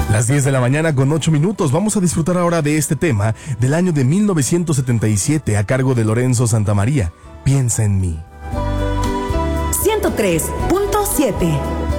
Las 10 de la mañana con 8 minutos. Vamos a disfrutar ahora de este tema del año de 1977 a cargo de Lorenzo Santamaría. Piensa en mí. 103.7